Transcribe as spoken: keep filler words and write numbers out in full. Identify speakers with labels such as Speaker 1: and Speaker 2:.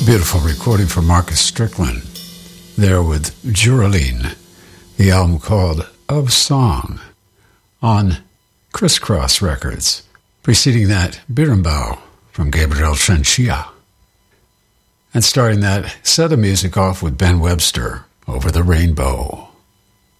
Speaker 1: Beautiful recording from Marcus Strickland there with Juraline, the album called Of Song on Crisscross Records. Preceding that, Birnbaum from Gabriel Chinchilla. And starting that set of music off with Ben Webster, Over the Rainbow.